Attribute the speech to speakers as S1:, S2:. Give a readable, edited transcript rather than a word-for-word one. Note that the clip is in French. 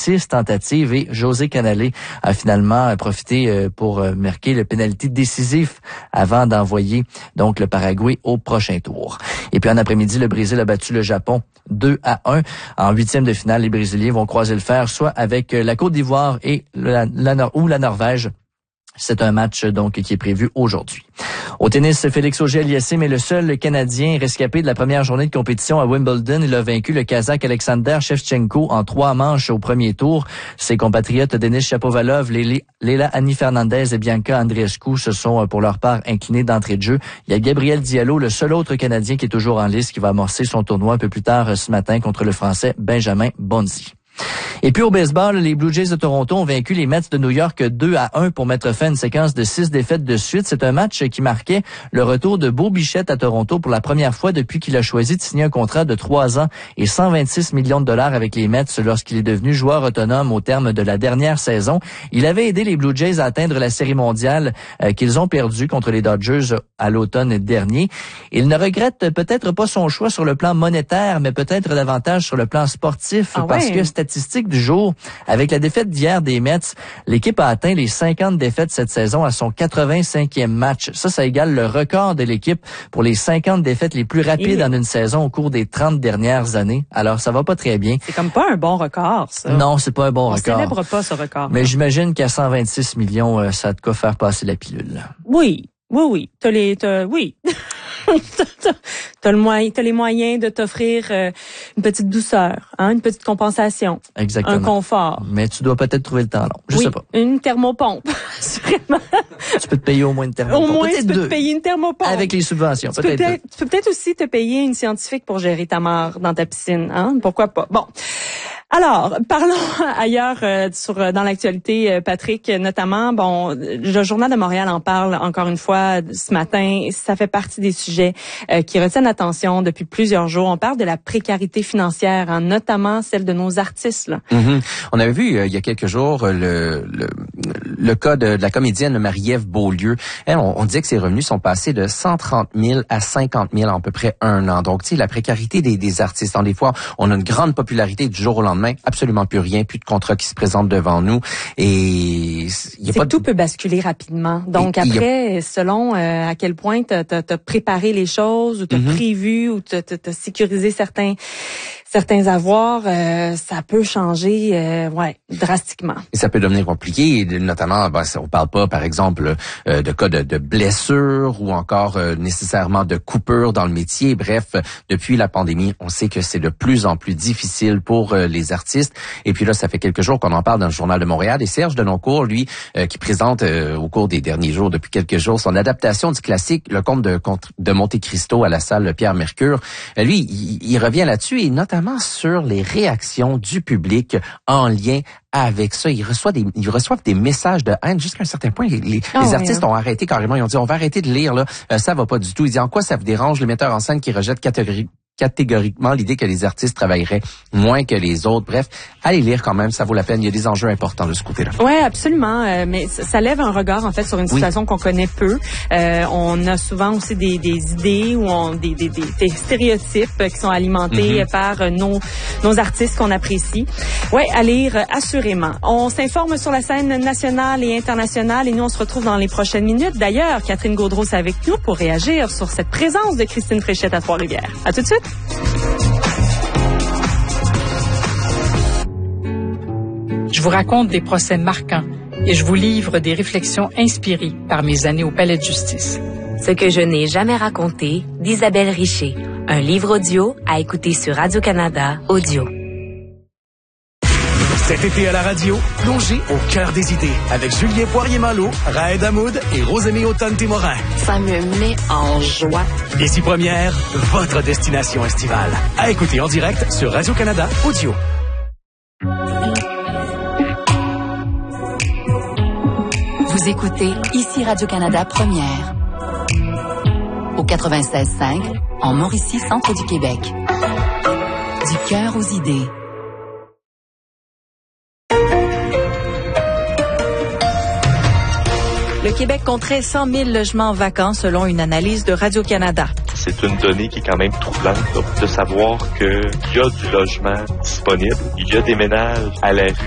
S1: 6 tentatives et José Canalé a finalement profité pour marquer le pénalty décisif avant d'envoyer donc le Paraguay au prochain tour. Et puis en après-midi, le Brésil a battu le Japon 2-1. En huitième de finale, les Brésiliens vont croiser le fer soit avec la Côte d'Ivoire et la Norvège. C'est un match donc qui est prévu aujourd'hui. Au tennis, Félix Auger-Aliassime est le seul Canadien rescapé de la première journée de compétition à Wimbledon. Il a vaincu le Kazakh Alexander Shevchenko en 3 manches au premier tour. Ses compatriotes Denis Shapovalov, Leila Annie Fernandez et Bianca Andreescu se sont pour leur part inclinés d'entrée de jeu. Il y a Gabriel Diallo, le seul autre Canadien qui est toujours en lice, qui va amorcer son tournoi un peu plus tard ce matin contre le Français Benjamin Bonzi. Et puis au baseball, les Blue Jays de Toronto ont vaincu les Mets de New York 2-1 pour mettre fin à une séquence de 6 défaites de suite. C'est un match qui marquait le retour de Bo Bichette à Toronto pour la première fois depuis qu'il a choisi de signer un contrat de 3 ans et 126 millions de dollars avec les Mets lorsqu'il est devenu joueur autonome au terme de la dernière saison. Il avait aidé les Blue Jays à atteindre la Série mondiale qu'ils ont perdue contre les Dodgers à l'automne dernier. Il ne regrette peut-être pas son choix sur le plan monétaire, mais peut-être davantage sur le plan sportif parce que statistique du jour, avec la défaite d'hier des Mets, l'équipe a atteint les 50 défaites cette saison à son 85e match. Ça égale le record de l'équipe pour les 50 défaites les plus rapides en une saison au cours des 30 dernières années. Alors, ça va pas très bien.
S2: C'est comme pas un bon record, ça.
S1: Non, c'est pas un bon record.
S2: On célèbre pas ce record.
S1: Mais j'imagine qu'à 126 millions, ça a de quoi faire passer la pilule.
S2: Oui. Oui. Oui. T'as les moyens de t'offrir une petite douceur, une petite compensation.
S1: Exactement.
S2: Un confort.
S1: Mais tu dois peut-être trouver le temps long. Je sais pas.
S2: Une thermopompe. Assurément.
S1: Tu peux te payer au moins une thermopompe.
S2: Au moins, tu peux te payer une thermopompe.
S1: Avec les subventions,
S2: tu peux peut-être aussi te payer une scientifique pour gérer ta mare dans ta piscine. Pourquoi pas? Bon. Alors, parlons ailleurs dans l'actualité, Patrick, notamment, le Journal de Montréal en parle encore une fois ce matin. Ça fait partie des sujets qui retiennent l'attention depuis plusieurs jours. On parle de la précarité financière, notamment celle de nos artistes. Là.
S3: Mm-hmm. On avait vu il y a quelques jours le cas de la comédienne Marie-Ève Beaulieu. Elle, on disait que ses revenus sont passés de 130 000 à 50 000 en à peu près un an. Donc, tu sais, la précarité des artistes. Des fois, on a une grande popularité du jour au lendemain, absolument plus rien, plus de contrats qui se présentent devant nous. Et
S2: tout peut basculer rapidement. Donc après, selon à quel point t'as préparé les choses, ou t'as prévu, ou t'as sécurisé certains avoirs, ça peut changer drastiquement.
S3: Et ça peut devenir compliqué, notamment, on parle pas, par exemple, de cas de blessures ou encore nécessairement de coupures dans le métier. Bref, depuis la pandémie, on sait que c'est de plus en plus difficile pour les artistes. Et puis là, ça fait quelques jours qu'on en parle dans le Journal de Montréal. Et Serge Denoncourt, lui, qui présente au cours des derniers jours, depuis quelques jours, son adaptation du classique Le Comte de Monte Cristo à la salle Pierre Mercure. Lui, il revient là-dessus et notamment sur les réactions du public en lien avec ça. Ils reçoivent des messages de haine jusqu'à un certain point. Les artistes ont arrêté carrément. Ils ont dit, on va arrêter de lire, là. Ça va pas du tout. Ils disent, en quoi ça vous dérange, le metteur en scène qui rejette catégoriquement l'idée que les artistes travailleraient moins que les autres. Bref, allez lire quand même, ça vaut la peine. Il y a des enjeux importants de ce côté-là.
S2: Oui, absolument. Mais ça lève un regard, en fait, sur une situation qu'on connaît peu. On a souvent aussi des idées ou des stéréotypes qui sont alimentés par nos artistes qu'on apprécie. Oui, à lire, assurément. On s'informe sur la scène nationale et internationale et nous, on se retrouve dans les prochaines minutes. D'ailleurs, Catherine Gaudreau est avec nous pour réagir sur cette présence de Christine Fréchette à Trois-Rivières. À tout de suite.
S4: Je vous raconte des procès marquants et je vous livre des réflexions inspirées par mes années au Palais de justice.
S5: Ce que je n'ai jamais raconté d'Isabelle Richer. Un livre audio à écouter sur Radio-Canada Audio.
S6: Cet été à la radio, plongez au cœur des idées avec Julien Poirier-Malo, Raed Hamoud et Rosémie Autonne-Témorin.
S5: Ça me met en joie.
S6: Ici Première, votre destination estivale. À écouter en direct sur Radio-Canada Audio.
S7: Vous écoutez ici Radio-Canada Première. Au 96.5, en Mauricie, centre du Québec. Du cœur aux idées.
S8: Le Québec compterait 100 000 logements vacants selon une analyse de Radio-Canada.
S9: C'est une donnée qui est quand même troublante de savoir qu'il y a du logement disponible, il y a des ménages à la rue.